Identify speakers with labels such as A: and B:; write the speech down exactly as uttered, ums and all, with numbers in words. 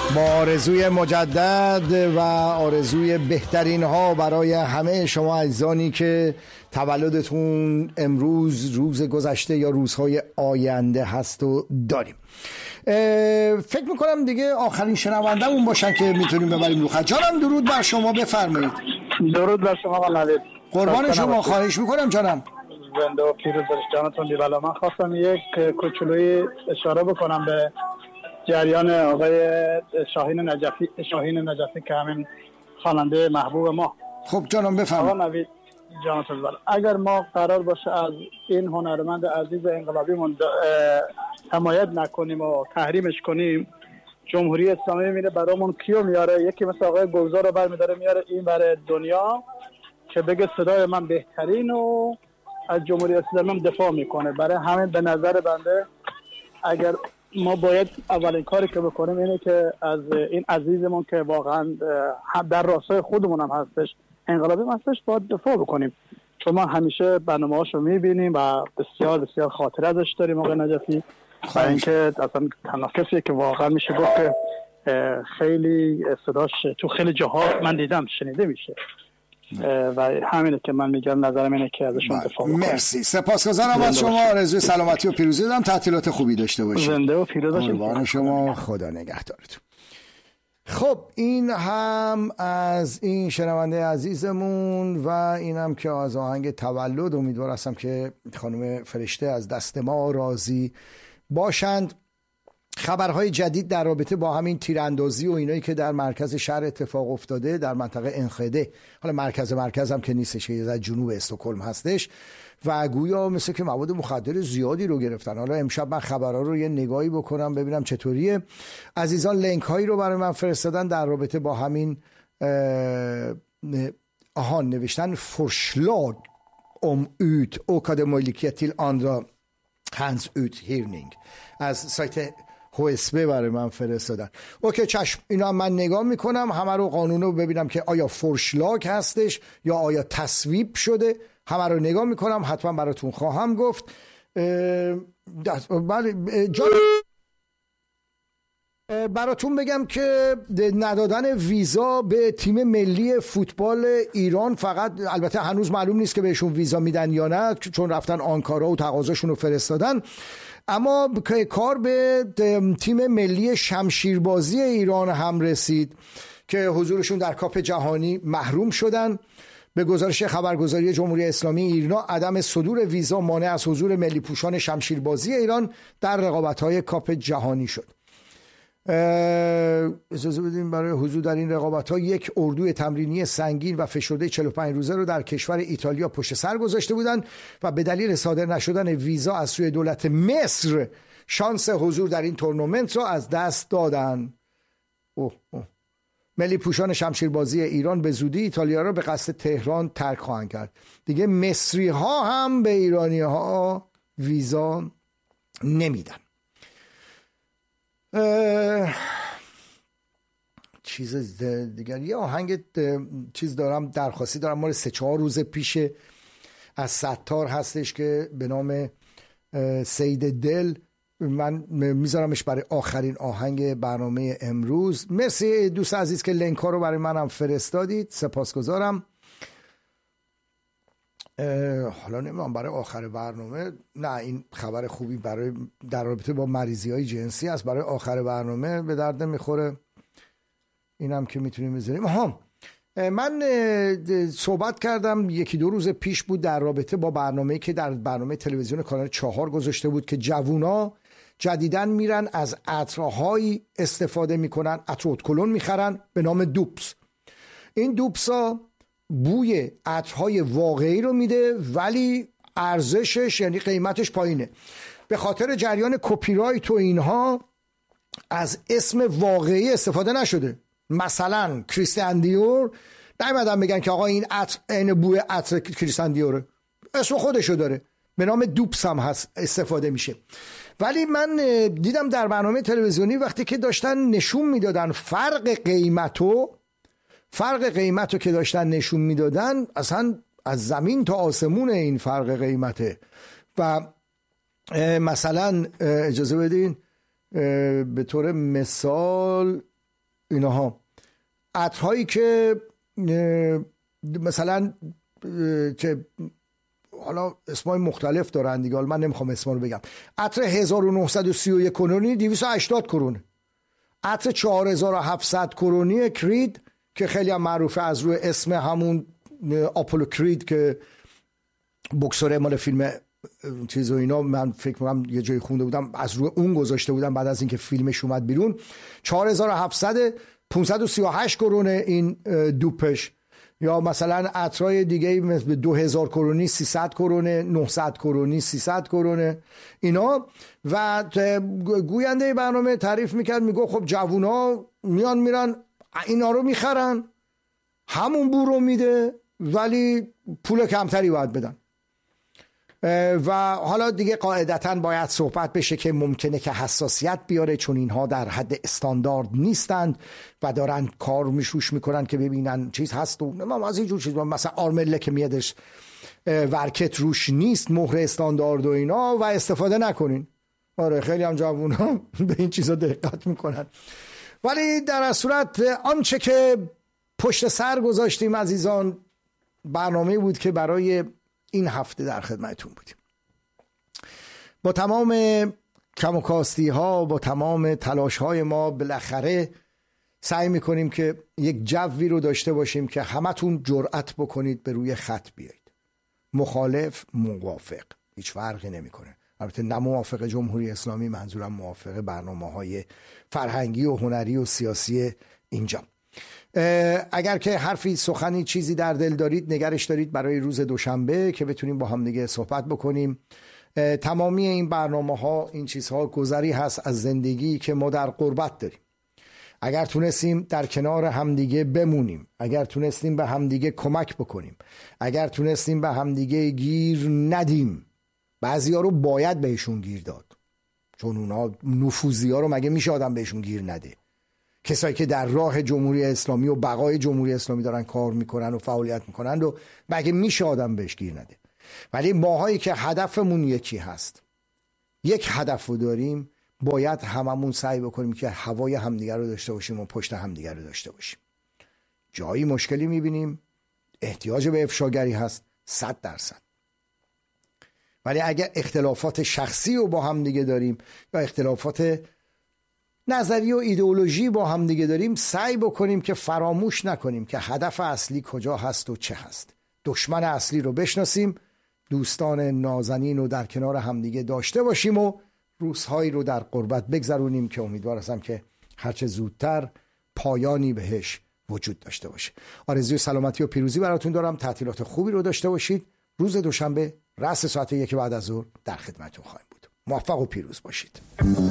A: با آرزوی مجدد و آرزوی بهترین ها برای همه شما عزیزانی که تولدتون امروز، روز گذشته یا روزهای آینده هست و داریم. فکر میکنم دیگه آخرین شنوندمون باشن که میتونیم ببریم رو خط. جانم درود بر شما، بفرمایید.
B: درود بر شما قنادید.
A: قربان شما، خواهش میکنم جانم.
B: زنده و پیروز جانتون دیوالا. من خواستم یک کوچولوی اشاره بکنم به جریان آقای شاهین نجفی شاهین نجفی که همین خواننده محبوب ما.
A: خب جانم بفرمایید.
B: آقا نوید جانتون دیوالا، اگر ما قرار باشه از این هنرمند عزیز انقلابی حمایت نکنیم و تحریمش کنیم، جمهوری اسلامی میره برامون کیو میاره؟ یکی مثل آقای گلزار رو برمیداره میاره این بر دنیا که بگه صدای من بهترین و از جمهوری اسلامی دفاع میکنه. برای همین به نظر بنده اگر ما باید اولین کاری که بکنیم اینه که از این عزیزمون که واقعا در راستای خودمون هم هستش، انقلابی هم هستش، باید دفاع بکنیم. چون ما همیشه برنامه‌هاشو میبینیم و بسیار بسیار خاطره ازش داریم آقای نجفی. و اینکه اصلا تنها کسیه که واقعا میشه گفت که خیلی صداش تو خیلی جاها من دیدم شنیده میشه و همینه که من میگم، نظرم اینه که ازشون دفاع بکنیم.
A: مرسی، سپاسگزارم از شما. آرزوی سلامتی و پیروزی دارم، تعطیلات خوبی داشته باشید.
B: زنده و پیروز باشید.
A: قربان شما، خدا نگهدارتون. خب این هم از این شنونده عزیزمون و اینم که از آهنگ تولد. امیدوار هستم که خانم فرشته از دست ما راضی باشند. خبرهای جدید در رابطه با همین تیراندازی و اینایی که در مرکز شهر اتفاق افتاده در منطقه انخده، حالا مرکز مرکز هم که نیستش، که در جنوب استکهلم هستش و گویا مثل که مواد مخدر زیادی رو گرفتن. حالا امشب من خبرها رو یه نگاهی بکنم ببینم چطوریه. عزیزان لینک هایی رو برای من فرستادن در رابطه با همین آهان نوشتن فرشلاگ om ut och de möjligheter till andra hands uthyrning از سایت او اس بی برای من فرستادن. اوکی چشم، اینا من نگاه میکنم، همه رو قانون رو ببینم که آیا فرشلاگ هستش یا آیا تصویب شده، همه رو نگاه میکنم، حتما براتون خواهم گفت. جان براتون بگم که ندادن ویزا به تیم ملی فوتبال ایران، فقط البته هنوز معلوم نیست که بهشون ویزا میدن یا نه، چون رفتن آنکارا و تقاضاشون رو فرستادن، اما کار به تیم ملی شمشیربازی ایران هم رسید که حضورشون در کاپ جهانی محروم شدن. به گزارش خبرگزاری جمهوری اسلامی ایرنا، عدم صدور ویزا مانع از حضور ملی پوشان شمشیربازی ایران در رقابت‌های کاپ جهانی شد. اجازه بدیم برای حضور در این رقابت‌ها یک اردوی تمرینی سنگین و فشرده چهل و پنج روزه رو در کشور ایتالیا پشت سر گذاشته بودند و به دلیل صادر نشدن ویزا از سوی دولت مصر شانس حضور در این تورنمنت رو از دست دادن. اوه اوه. ملی پوشان شمشیربازی ایران به زودی ایتالیا را به قصد تهران ترک خواهند کرد. دیگه مصری ها هم به ایرانی ها ویزا نمیدن. چیز دیگر، یه آهنگ چیز دارم، درخواستی دارم، مال سه چهار روز پیش از ستار هستش که به نام سید دل. من میذارمش برای آخرین آهنگ برنامه امروز. مرسی دوست عزیز که لینک ها رو برای منم فرستادید، سپاسگزارم. حالا نمیدونم برای آخر برنامه، نه این خبر خوبی برای در رابطه با مریضی های جنسی است، برای آخر برنامه به درد میخوره، اینم که میتونیم بذاریم. ها من صحبت کردم یکی دو روز پیش بود در رابطه با برنامه‌ای که در برنامه تلویزیون کانال چهار گذاشته بود که جوونا جدیدن میرن از عطرهایی استفاده میکنن، عطر ادکلون میخرن به نام دوپس. این دوپسا بوی عطرهای واقعی رو میده ولی ارزشش یعنی قیمتش پایینه. به خاطر جریان کپی رایت و اینها از اسم واقعی استفاده نشده. مثلا کریستیان دیور نمیدن بگن که آقا این عطر عین بوی عطر کریستیان دیوره، اسم خودشو داره، به نام دوپس هم هست استفاده میشه. ولی من دیدم در برنامه تلویزیونی وقتی که داشتن نشون میدادن فرق قیمتو فرق قیمتو که داشتن نشون میدادن، اصلا از زمین تا آسمون این فرق قیمته. و مثلا اجازه بدین به طور مثال اینها عطرهایی که مثلا که حالا اسمای مختلف دارن دیگه، من نمیخوام اسما رو بگم. عطر هزار و نهصد و سی و یک کرونی دویست و هشتاد کرونه. عطر چهار هزار و هفتصد کرونی کرید که خیلی هم معروفه از روی اسم همون آپولو کرید که بوکسور مال فیلم چیز و اینا، من فکر می‌کنم یه جایی خونده بودم از روی اون گذاشته بودم بعد از اینکه فیلمش اومد بیرون. چهار هزار و هفتصد پانصد و سی و هشت کرونه این دوپش. یا مثلا عطرای دیگه مثل دو هزار کرونی سیصد کرونه، نهصد کرونی سیصد کرونه اینا. و گوینده برنامه تعریف میکرد، میگو خب جوونا میان میرن اینا رو میخرن، همون بو رو میده ولی پول کمتری باید بدن. و حالا دیگه قاعدتاً باید صحبت بشه که ممکنه که حساسیت بیاره چون اینها در حد استاندارد نیستند و دارن کار میشوش میکنن که ببینن چیز هست و ما از اینجور چیز، مثلا آرمله که میادش ورکت روش نیست، مهر استاندارد و اینا، و استفاده نکنین. آره خیلی هم جوونا به این چیزا دقت میکنن. ولی در صورت آنچه که پشت سر گذاشتیم عزیزان برنامه بود که برای این هفته در خدمتتون بودیم. با تمام کم و کاستی ها، با تمام تلاش های ما بالاخره سعی میکنیم که یک جوی رو داشته باشیم که همتون جرأت بکنید به روی خط بیایید. مخالف، موافق، هیچ فرقی نمیکنه. البته نه موافق جمهوری اسلامی، منظورم موافق برنامه های فرهنگی و هنری و سیاسی اینجا. اگر که حرفی، سخنی، چیزی در دل دارید نگرش دارید برای روز دوشنبه که بتونیم با هم دیگه صحبت بکنیم. تمامی این برنامه ها، این چیزها گذری هست از زندگی که ما در غربت داریم. اگر تونستیم در کنار همدیگه بمونیم، اگر تونستیم به همدیگه کمک بکنیم، اگر تونستیم به همدیگه گیر ندیم، بعضیا رو باید بهشون گیر داد چون اونا نفوذی ها رو مگه میشه آدم بهشون گیر نده؟ کسایی که در راه جمهوری اسلامی و بقای جمهوری اسلامی دارن کار میکنن و فعالیت میکنن و مگه میشه آدم بهش گیر نده؟ ولی ماهایی که هدفمون یکی هست، یک هدف رو داریم، باید هممون سعی بکنیم که هوای همدیگر رو داشته باشیم و پشت همدیگر رو داشته باشیم. جایی مشکلی میبینیم، احتیاج به افشاگری هست، صد درصد. ولی اگر اختلافات شخصی رو با هم دیگه داریم یا اختلافات نظری و ایدئولوژی با هم دیگه داریم، سعی بکنیم که فراموش نکنیم که هدف اصلی کجا هست و چه هست. دشمن اصلی رو بشناسیم، دوستان نازنین رو در کنار همدیگه داشته باشیم و روزهایی رو در غربت بگذرونیم که امیدوار هستم که هرچه زودتر پایانی بهش وجود داشته باشه. آرزوی سلامتی و پیروزی براتون دارم. تعطیلات خوبی رو داشته باشید. روز دوشنبه رأس ساعت یک بعد از ظهر در خدمتتون خواهیم بود. موفق و پیروز باشید.